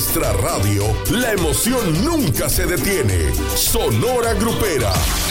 nuestra radio, la emoción nunca se detiene. Sonora Grupera.